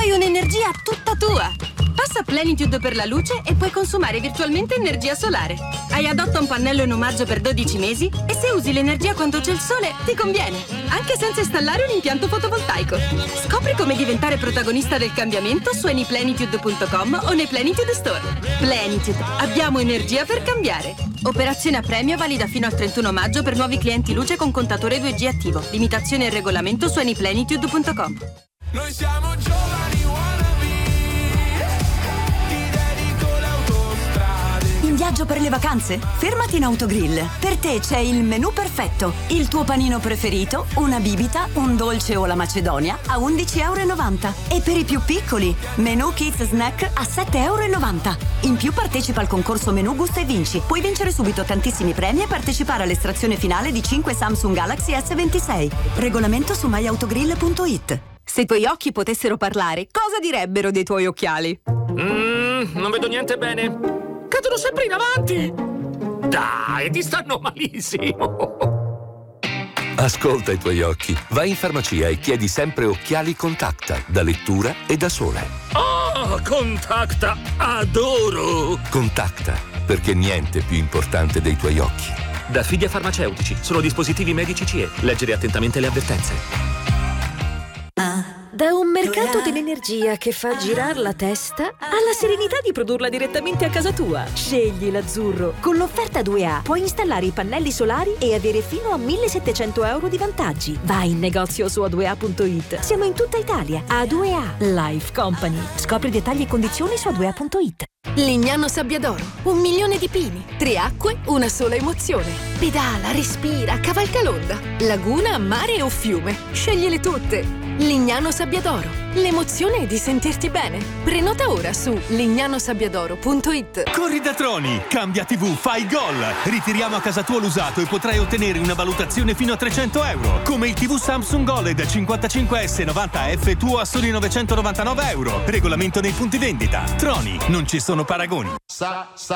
Hai un'energia tutta tua! Passa Plenitude per la luce e puoi consumare virtualmente energia solare. Hai Adotta un pannello in omaggio per 12 mesi e se usi l'energia quando c'è il sole, ti conviene, anche senza installare un impianto fotovoltaico. Scopri come diventare protagonista del cambiamento su anyplenitude.com o nei Plenitude Store. Plenitude, abbiamo energia per cambiare. Operazione a premio valida fino al 31 maggio per nuovi clienti luce con contatore 2G attivo. Limitazione e regolamento su anyplenitude.com. Noi siamo giovani wannabe, ti dedico le autostrade. In viaggio per le vacanze? Fermati in Autogrill. Per te c'è il menù perfetto. Il tuo panino preferito, una bibita, un dolce o la macedonia a €11,90. E per i più piccoli, menù Kids Snack a €7,90. In più partecipa al concorso menù Gusta e Vinci. Puoi vincere subito tantissimi premi e partecipare all'estrazione finale di 5 Samsung Galaxy S26. Regolamento su myautogrill.it. Se i tuoi occhi potessero parlare, cosa direbbero dei tuoi occhiali? Non vedo niente bene. Cadono sempre in avanti. Dai, ti stanno malissimo. Ascolta i tuoi occhi. Vai in farmacia e chiedi sempre occhiali Contacta, da lettura e da sole. Oh, Contacta, adoro. Contacta, perché niente è più importante dei tuoi occhi. Da Fidia Farmaceutici, sono dispositivi medici CE. Leggere attentamente le avvertenze. Da un mercato dell'energia che fa girare la testa alla serenità di produrla direttamente a casa tua. Scegli l'Azzurro. Con l'offerta 2A puoi installare i pannelli solari e avere fino a €1.700 di vantaggi. Vai in negozio su a2a.it. Siamo in tutta Italia. A2A Life Company. Scopri dettagli e condizioni su a2a.it. Lignano Sabbiadoro, 1 milione di pini, 3 acque, una sola emozione. Pedala, respira, cavalca l'onda. Laguna, mare o fiume. Scegliele tutte. Lignano Sabbiadoro, l'emozione di sentirti bene. Prenota ora su lignanosabbiadoro.it. Corri da Troni, cambia TV, fai gol. Ritiriamo a casa tua l'usato e potrai ottenere una valutazione fino a €300. Come il TV Samsung OLED 55S 90F tuo a soli €999. Regolamento nei punti vendita. Troni, non ci sono paragoni.